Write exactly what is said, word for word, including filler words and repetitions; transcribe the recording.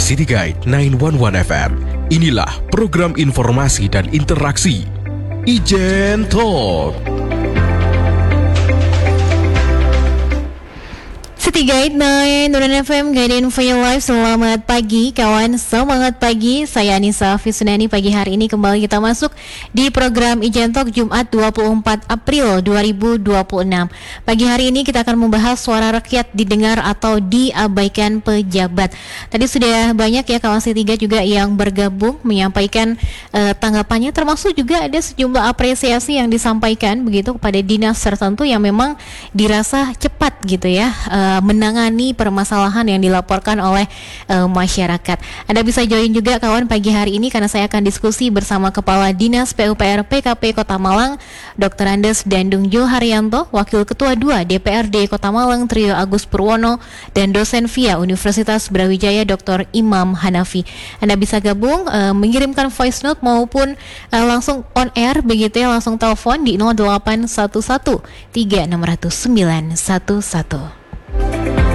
City Guide sembilan satu satu F M. Inilah program informasi dan interaksi Ijen Talk. City Guide sembilan Nuran F M, Guide for Your Life. Selamat pagi kawan, semangat pagi. Saya Anissa Fisunani. Pagi hari ini kembali kita masuk di program Ijen Talk Jumat dua puluh empat April dua ribu dua puluh enam. Pagi hari ini kita akan membahas suara rakyat didengar atau diabaikan pejabat. Tadi sudah banyak ya kawan City Guide juga yang bergabung menyampaikan uh, tanggapannya, termasuk juga ada sejumlah apresiasi yang disampaikan begitu kepada dinas tertentu yang memang dirasa cepat gitu ya uh, menangani permasalahan yang dilaporkan oleh uh, masyarakat. Anda bisa join juga kawan pagi hari ini karena saya akan diskusi bersama Kepala Dinas P U P R P K P Kota Malang, Doktor Andes Dandung Joharyanto, Wakil Ketua dua D P R D Kota Malang Trio Agus Purwono, dan dosen via Universitas Brawijaya Doktor Imam Hanafi. Anda bisa gabung uh, mengirimkan voice note maupun uh, langsung on air begitu ya, langsung telepon di nol delapan satu satu tiga enam nol nol sembilan satu satu.